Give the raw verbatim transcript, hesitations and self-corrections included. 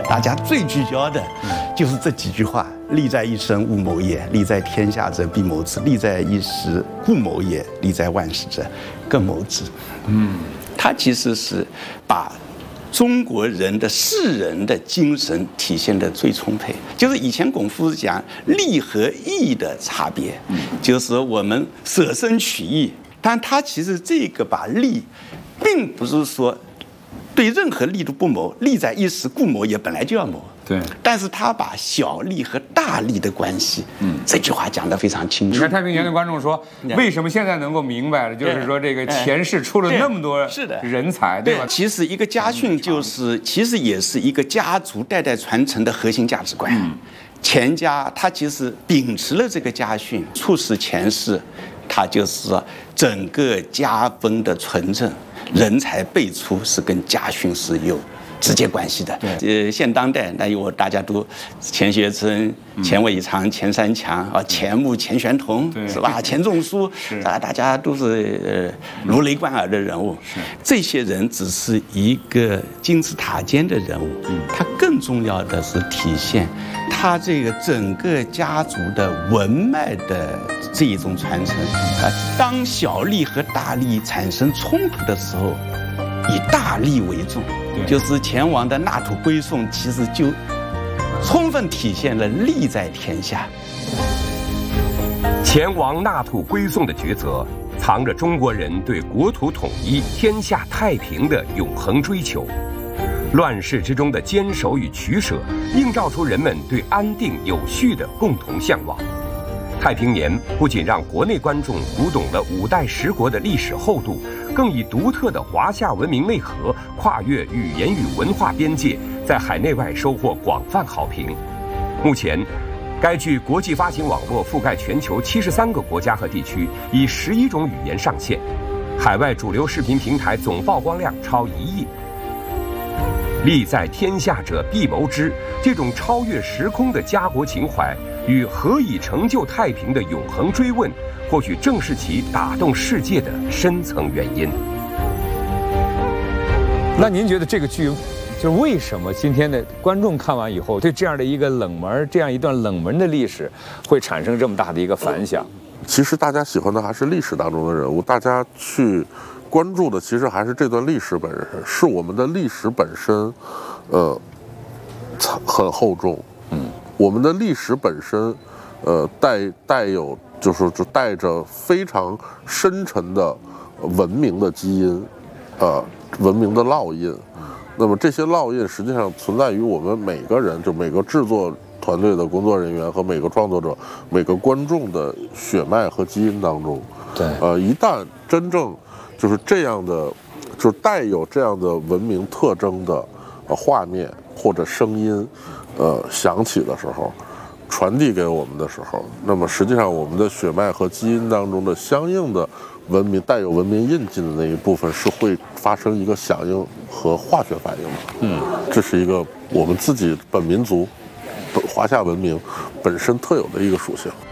大家最聚焦的，就是这几句话：利在一身勿谋也，利在天下者必谋之；利在一时故谋也，利在万世者更谋之。嗯，它其实是把中国人的士人的精神体现得最充沛。就是以前孔夫子讲利和义的差别，就是我们舍身取义，但他其实这个把利，并不是说对任何利都不谋，利在一时故谋也，本来就要谋。对，但是他把小利和大利的关系，嗯，这句话讲得非常清楚。 你看太平间的观众说，嗯、为什么现在能够明白了？就是说这个前世出了那么多是的人才，对吧？ 其实一个家训就是，其实也是一个家族代代传承的核心价值观。嗯、钱家他其实秉持了这个家训，促使前世，他就是整个家风的纯正，人才辈出是跟家训是有直接关系的。呃，现当代那有大家都钱学森、钱伟长、钱三强啊，钱穆、钱玄同是吧？钱钟书啊，大家都是呃如雷贯耳的人物。这些人只是一个金字塔尖的人物，他更重要的是体现他这个整个家族的文脉的这一种传承啊。当小利和大利产生冲突的时候，以大利为重。就是钱王的纳土归宋，其实就充分体现了利在天下。 钱王纳土归宋的抉择，藏着中国人对国土统一、天下太平的永恒追求。乱世之中的坚守与取舍，映照出人们对安定有序的共同向往。太平年不仅让国内观众读懂了五代十国的历史厚度，更以独特的华夏文明内核跨越语言与文化边界，在海内外收获广泛好评。目前，该剧国际发行网络覆盖全球七十三个国家和地区，以十一种语言上线，海外主流视频平台总曝光量超一亿。利在天下者必谋之，这种超越时空的家国情怀与何以成就太平的永恒追问，或许正是其打动世界的深层原因。 那您觉得这个剧，就是为什么今天的观众看完以后，对这样的一个冷门、这样一段冷门的历史，会产生这么大的一个反响？ 其实大家喜欢的还是历史当中的人物，大家去关注的其实还是这段历史本身，是我们的历史本身，呃，很厚重。嗯，我们的历史本身，呃，带带有就是就带着非常深沉的文明的基因，呃，文明的烙印。那么这些烙印实际上存在于我们每个人，就每个制作团队的工作人员和每个创作者、每个观众的血脉和基因当中。对，呃，一旦真正就是这样的，就是带有这样的文明特征的呃画面或者声音，呃响起的时候，传递给我们的时候，那么实际上我们的血脉和基因当中的相应的文明带有文明印记的那一部分是会发生一个响应和化学反应的。嗯，这是一个我们自己本民族、华夏文明本身特有的一个属性。